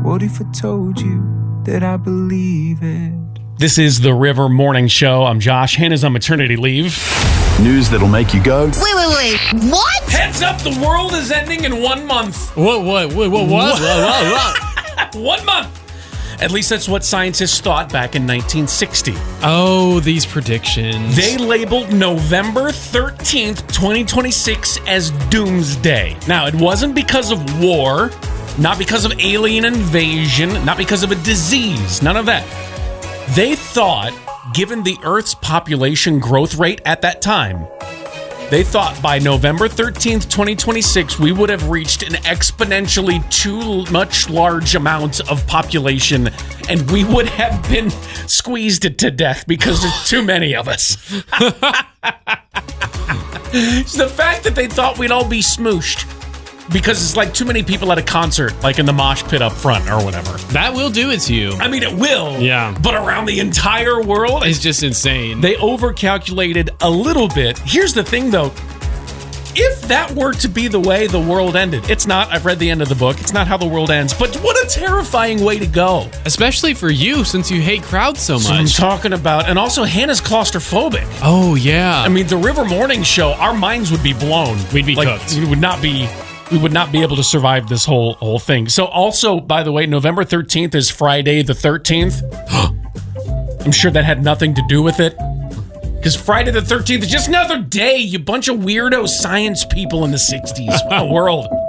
What if I told you that I believe it? This is the River Morning Show. I'm Josh. Hannah's on maternity leave. News that'll make you go, Wait. What? Heads up, the world is ending in 1 month. What? 1 month. At least that's what scientists thought back in 1960. Oh, these predictions. They labeled November 13th, 2026 as Doomsday. Now, it wasn't because of war, not because of alien invasion, not because of a disease, none of that. They thought, given the Earth's population growth rate at that time, they thought by November 13th, 2026, we would have reached an exponentially too much large amount of population, and we would have been squeezed to death because there's too many of us. It's the fact that they thought we'd all be smooshed because it's like too many people at a concert, like in the mosh pit up front or whatever. That will do it to you. I mean, it will. Yeah. But around the entire world, It's just insane. they overcalculated a little bit. Here's the thing, though. If that were to be the way the world ended, it's not. I've read the end of the book. It's not how the world ends. But what a terrifying way to go. Especially for you, since you hate crowds so So I'm much. talking about, and also Hannah's claustrophobic. Oh, yeah. I mean, the River Morning Show, our minds would be blown. We'd be cooked. We would not be able to survive this whole thing. So also, by the way, November 13th is Friday the 13th. I'm sure that had nothing to do with it. Because Friday the 13th is just another day, you bunch of weirdo science people in the 60s. What a world.